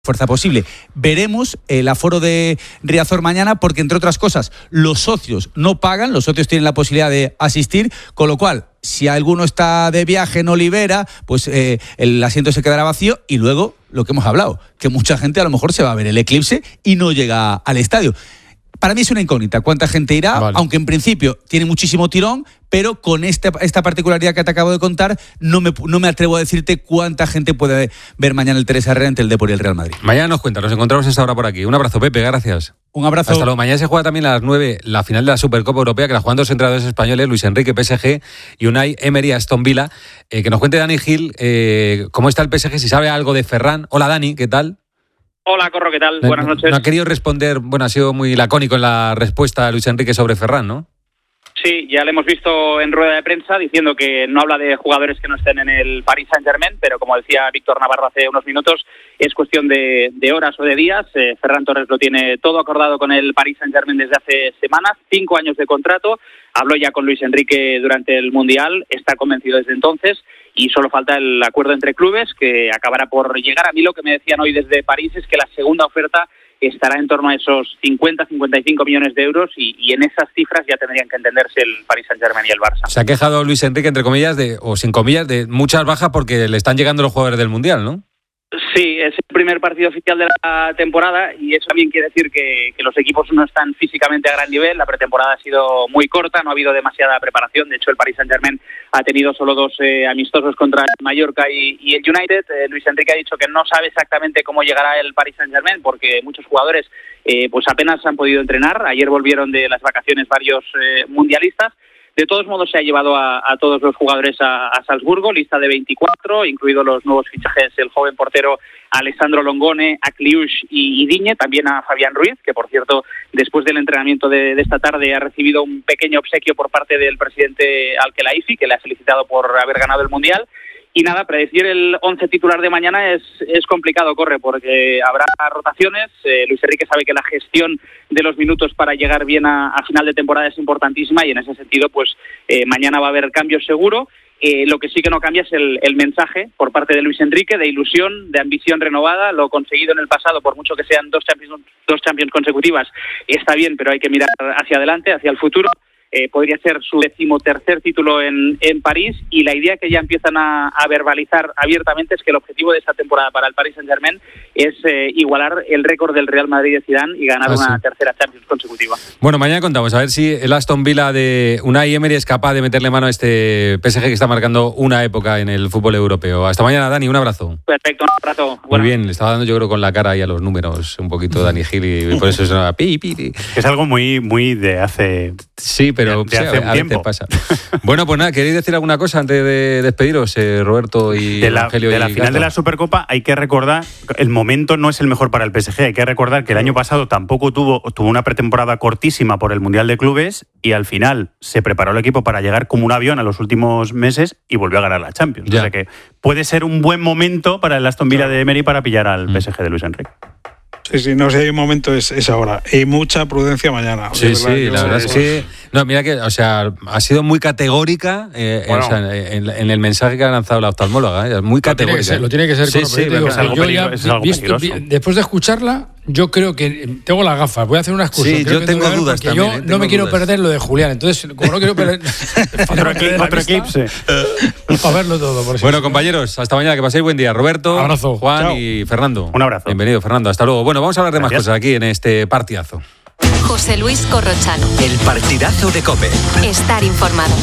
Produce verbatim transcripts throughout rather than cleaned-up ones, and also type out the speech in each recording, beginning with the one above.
fuerza posible. Veremos el aforo de Riazor mañana porque, entre otras cosas, los socios no pagan, los socios tienen la posibilidad de asistir, con lo cual, si alguno está de viaje, no libera, pues eh, el asiento se quedará vacío y luego, lo que hemos hablado, que mucha gente a lo mejor se va a ver el eclipse y no llega al estadio. Para mí es una incógnita cuánta gente irá, vale. Aunque en principio tiene muchísimo tirón, pero con esta, esta particularidad que te acabo de contar, no me, no me atrevo a decirte cuánta gente puede ver mañana el Teresa Herrera entre el Depor y el Real Madrid. Mañana nos cuenta, nos encontramos esta hora por aquí. Un abrazo, Pepe, gracias. Un abrazo. Hasta luego. Mañana se juega también a las nueve la final de la Supercopa Europea, que la juegan dos entrenadores españoles, Luis Enrique, P S G, y Unai Emery, Aston Villa. Eh, que nos cuente Dani Gil eh, cómo está el P S G, si sabe algo de Ferran. Hola, Dani, ¿qué tal? Hola, Corro, ¿qué tal? No, Buenas noches. No ha querido responder, bueno, ha sido muy lacónico en la respuesta a Luis Enrique sobre Ferran, ¿no? Sí, ya le hemos visto en rueda de prensa diciendo que no habla de jugadores que no estén en el Paris Saint-Germain, pero como decía Víctor Navarro hace unos minutos, es cuestión de, de horas o de días. Eh, Ferran Torres lo tiene todo acordado con el Paris Saint-Germain desde hace semanas, cinco años de contrato, habló ya con Luis Enrique durante el Mundial, está convencido desde entonces y solo falta el acuerdo entre clubes que acabará por llegar. A mí lo que me decían hoy desde París es que la segunda oferta estará en torno a esos cincuenta a cincuenta y cinco millones de euros y, y en esas cifras ya tendrían que entenderse el Paris Saint-Germain y el Barça. Se ha quejado Luis Enrique, entre comillas, de o sin comillas, de muchas bajas porque le están llegando los jugadores del Mundial, ¿no? Sí, es el primer partido oficial de la temporada y eso también quiere decir que, que los equipos no están físicamente a gran nivel. La pretemporada ha sido muy corta, no ha habido demasiada preparación. De hecho, el Paris Saint-Germain ha tenido solo dos eh, amistosos contra el Mallorca y, y el United. Eh, Luis Enrique ha dicho que no sabe exactamente cómo llegará el Paris Saint-Germain porque muchos jugadores eh, pues apenas han podido entrenar. Ayer volvieron de las vacaciones varios eh, mundialistas. De todos modos, se ha llevado a, a todos los jugadores a, a Salzburgo, lista de veinticuatro, incluidos los nuevos fichajes, el joven portero Alessandro Longone, a Kliush y, y Digne, también a Fabián Ruiz, que por cierto, después del entrenamiento de, de esta tarde ha recibido un pequeño obsequio por parte del presidente Al-Khelaifi, que le ha felicitado por haber ganado el Mundial. Y nada, predecir el once titular de mañana es, es complicado, Corre, porque habrá rotaciones. Eh, Luis Enrique sabe que la gestión de los minutos para llegar bien a, a final de temporada es importantísima y en ese sentido, pues eh, mañana va a haber cambios seguro. Eh, lo que sí que no cambia es el, el mensaje por parte de Luis Enrique, de ilusión, de ambición renovada. Lo conseguido en el pasado, por mucho que sean dos Champions, dos Champions consecutivas, está bien, pero hay que mirar hacia adelante, hacia el futuro. Eh, podría ser su decimotercer título en, en París y la idea que ya empiezan a, a verbalizar abiertamente es que el objetivo de esta temporada para el Paris Saint-Germain es eh, igualar el récord del Real Madrid de Zidane y ganar ah, una sí. tercera Champions consecutiva. Bueno, mañana contamos a ver si el Aston Villa de Unai Emery es capaz de meterle mano a este P S G que está marcando una época en el fútbol europeo. Hasta mañana, Dani, un abrazo. Perfecto, un abrazo. Muy bueno. bien, le estaba dando yo creo con la cara ahí a los números un poquito Dani Gil y por eso es una pi, pi, pi. Es algo muy, muy de hace... Sí, pero de, de hace sí, a, un a tiempo. Pasa. Bueno, pues nada, ¿queréis decir alguna cosa antes de despediros, eh, Roberto y de la, Evangelio? De la y final Gato? de la Supercopa hay que recordar, el momento no es el mejor para el P S G, hay que recordar que el año pasado tampoco tuvo, tuvo una pretemporada cortísima por el Mundial de Clubes y al final se preparó el equipo para llegar como un avión a los últimos meses y volvió a ganar la Champions. Ya. O sea que puede ser un buen momento para el Aston Villa de Emery para pillar al mm. P S G de Luis Enrique. Sí, sí, no sé, hay un momento es, es ahora. Y mucha prudencia mañana. Sí, sí, la verdad es que... No, mira que, o sea, ha sido muy categórica eh, bueno. o sea, en, en el mensaje que ha lanzado la oftalmóloga. ¿eh? Muy categórica. Lo tiene que ser, lo tiene que ser. Sí, sí, digo, es algo yo peligro, ya, es algo visto, después de escucharla, yo creo que tengo las gafas. Voy a hacer una excursión. Sí, creo yo que tengo tengo dudas ver, también. Yo eh, no me quiero dudas. perder lo de Julián. Entonces, como no quiero perder... otro equi- otro eclipse. Para verlo todo. Por si bueno, sí. compañeros, hasta mañana. Que paséis buen día. Roberto, abrazo. Juan Chao. y Fernando. Un abrazo. Bienvenido, Fernando. Hasta luego. Bueno, vamos a hablar de Gracias. más cosas aquí en este partidazo. José Luis Corrochano. El partidazo de COPE. Estar informado.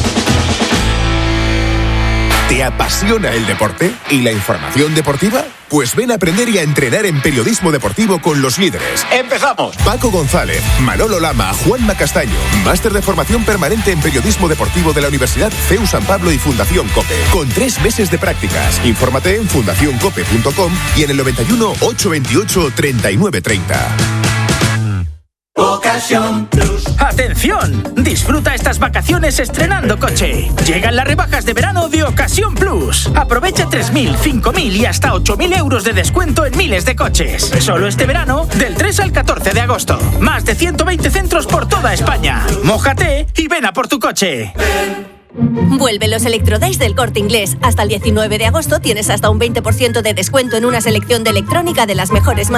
¿Te apasiona el deporte y la información deportiva? Pues ven a aprender y a entrenar en periodismo deportivo con los líderes. ¡Empezamos! Paco González, Manolo Lama, Juanma Castaño. Máster de formación permanente en periodismo deportivo de la Universidad C E U San Pablo y Fundación COPE. Con tres meses de prácticas. Infórmate en fundación cope punto com y en el noventa y uno, ochocientos veintiocho, treinta y nueve treinta. Ocasión Plus. ¡Atención! Disfruta estas vacaciones estrenando coche. Llegan las rebajas de verano de Ocasión Plus. Aprovecha tres mil, cinco mil y hasta ocho mil euros de descuento en miles de coches. Solo este verano, del tres al catorce de agosto. Más de ciento veinte centros por toda España. Mójate y ven a por tu coche. Ven Vuelven los Electrodays del Corte Inglés. Hasta el diecinueve de agosto tienes hasta un veinte por ciento de descuento en una selección de electrónica de las mejores marcas.